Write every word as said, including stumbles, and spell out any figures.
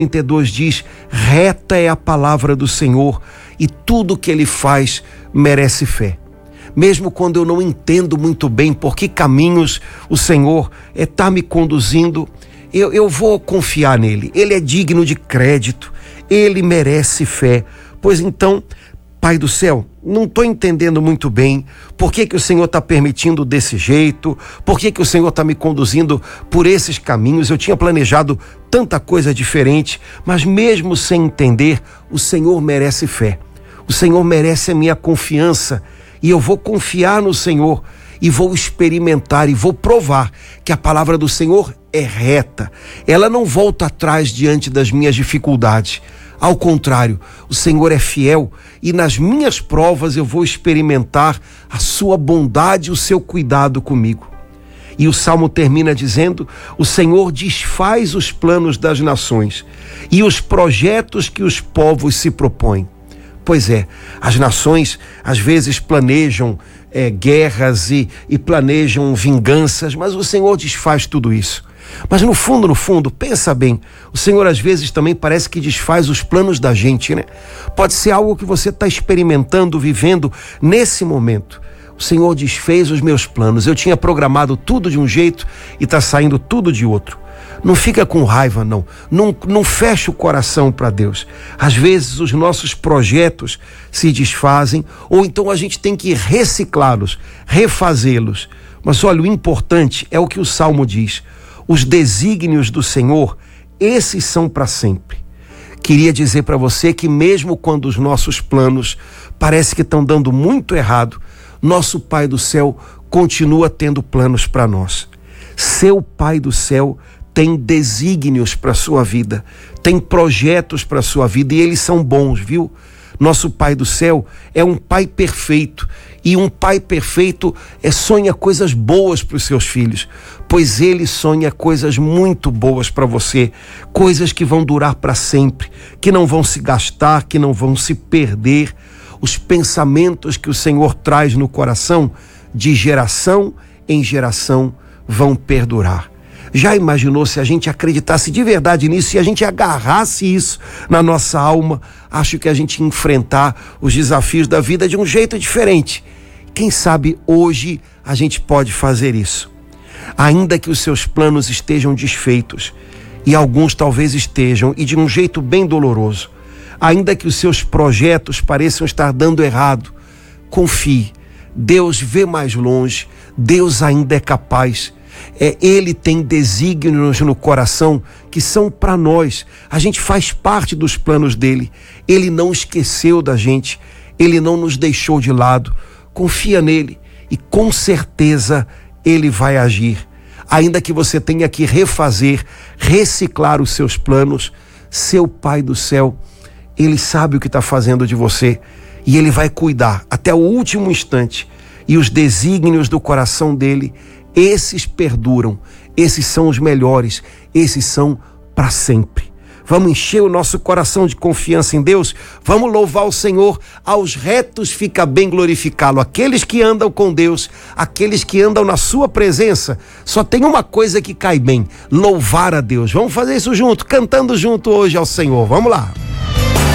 trinta e dois diz: reta é a palavra do Senhor e tudo que Ele faz merece fé. Mesmo quando eu não entendo muito bem por que caminhos o Senhor está me conduzindo, eu, eu vou confiar nele. Ele é digno de crédito, Ele merece fé. Pois então, Pai do céu, não estou entendendo muito bem por que que o Senhor está permitindo desse jeito, por que que o Senhor está me conduzindo por esses caminhos. Eu tinha planejado tanta coisa diferente, mas mesmo sem entender, o Senhor merece fé. O Senhor merece a minha confiança e eu vou confiar no Senhor e vou experimentar e vou provar que a palavra do Senhor é reta. Ela não volta atrás diante das minhas dificuldades. Ao contrário, o Senhor é fiel e nas minhas provas eu vou experimentar a sua bondade e o seu cuidado comigo. E o Salmo termina dizendo: o Senhor desfaz os planos das nações e os projetos que os povos se propõem. Pois é, as nações às vezes planejam é, guerras e, e planejam vinganças, mas o Senhor desfaz tudo isso. Mas no fundo, no fundo, pensa bem, o Senhor às vezes também parece que desfaz os planos da gente, né? Pode ser algo que você está experimentando, vivendo nesse momento. O Senhor desfez os meus planos, eu tinha programado tudo de um jeito e está saindo tudo de outro. Não fica com raiva, não. Não, não fecha o coração para Deus. Às vezes os nossos projetos se desfazem, ou então a gente tem que reciclá-los, refazê-los. Mas olha, o importante é o que o Salmo diz: os desígnios do Senhor, esses são para sempre. Queria dizer para você que mesmo quando os nossos planos parece que estão dando muito errado, nosso Pai do céu continua tendo planos para nós. Seu Pai do céu tem desígnios para a sua vida, tem projetos para a sua vida e eles são bons, viu? Nosso Pai do céu é um Pai perfeito e um Pai perfeito é, sonha coisas boas para os seus filhos, pois Ele sonha coisas muito boas para você, coisas que vão durar para sempre, que não vão se gastar, que não vão se perder. Os pensamentos que o Senhor traz no coração, de geração em geração, vão perdurar. Já imaginou se a gente acreditasse de verdade nisso, se a gente agarrasse isso na nossa alma? Acho que a gente ia enfrentar os desafios da vida de um jeito diferente. Quem sabe hoje a gente pode fazer isso. Ainda que os seus planos estejam desfeitos, e alguns talvez estejam, e de um jeito bem doloroso, ainda que os seus projetos pareçam estar dando errado, confie. Deus vê mais longe, Deus ainda é capaz. É, Ele tem desígnios no coração que são para nós. A gente faz parte dos planos dele. Ele não esqueceu da gente, Ele não nos deixou de lado. Confia nele e com certeza Ele vai agir. Ainda que você tenha que refazer, reciclar os seus planos, seu Pai do céu, Ele sabe o que está fazendo de você e Ele vai cuidar até o último instante. E os desígnios do coração dele, esses perduram, esses são os melhores, esses são para sempre. Vamos encher o nosso coração de confiança em Deus, vamos louvar o Senhor. Aos retos fica bem glorificá-lo. Aqueles que andam com Deus, aqueles que andam na sua presença, só tem uma coisa que cai bem: louvar a Deus. Vamos fazer isso junto, cantando junto hoje ao Senhor. Vamos lá.